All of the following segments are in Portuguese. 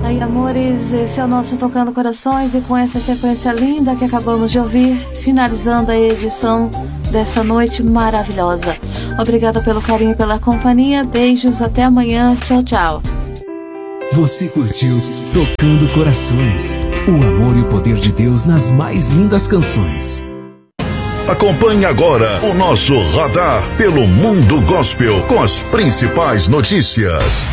Aí, amores, esse é o nosso Tocando Corações, e com essa sequência linda que acabamos de ouvir, finalizando a edição dessa noite maravilhosa. Obrigada pelo carinho e pela companhia. Beijos, até amanhã. Tchau, tchau. Você curtiu Tocando Corações, o amor e o poder de Deus nas mais lindas canções. Acompanhe agora o nosso radar pelo mundo gospel com as principais notícias.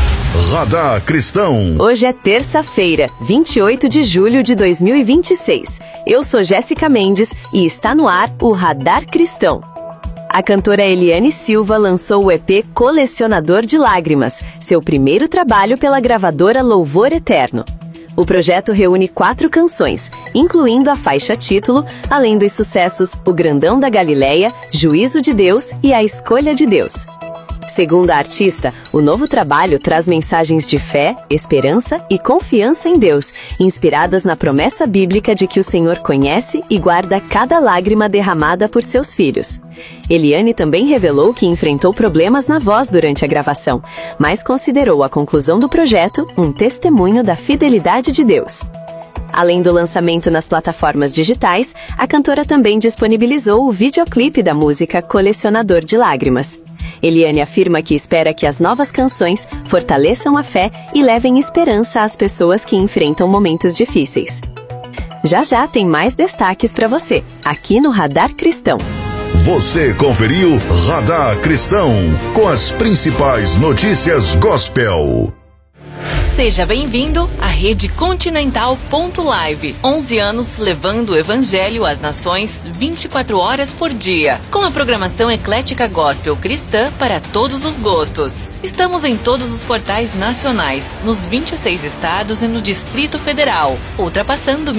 Radar Cristão. Hoje é terça-feira, 28 de julho de 2026. Eu sou Jéssica Mendes e está no ar o Radar Cristão. A cantora Eliane Silva lançou o EP Colecionador de Lágrimas, seu primeiro trabalho pela gravadora Louvor Eterno. O projeto reúne 4 canções, incluindo a faixa título, além dos sucessos O Grandão da Galileia, Juízo de Deus e A Escolha de Deus. Segundo a artista, o novo trabalho traz mensagens de fé, esperança e confiança em Deus, inspiradas na promessa bíblica de que o Senhor conhece e guarda cada lágrima derramada por seus filhos. Eliane também revelou que enfrentou problemas na voz durante a gravação, mas considerou a conclusão do projeto um testemunho da fidelidade de Deus. Além do lançamento nas plataformas digitais, a cantora também disponibilizou o videoclipe da música Colecionador de Lágrimas. Eliane afirma que espera que as novas canções fortaleçam a fé e levem esperança às pessoas que enfrentam momentos difíceis. Já já tem mais destaques para você, aqui no Radar Cristão. Você conferiu Radar Cristão com as principais notícias gospel. Seja bem-vindo à Rede Continental Live. 11 anos levando o Evangelho às nações 24 horas por dia, com a programação eclética gospel cristã para todos os gostos. Estamos em todos os portais nacionais, nos 26 estados e no Distrito Federal, ultrapassando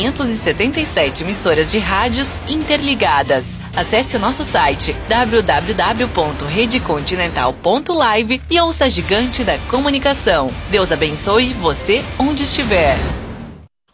1.577 emissoras de rádios interligadas. Acesse o nosso site www.redecontinental.live e ouça a gigante da comunicação. Deus abençoe você onde estiver.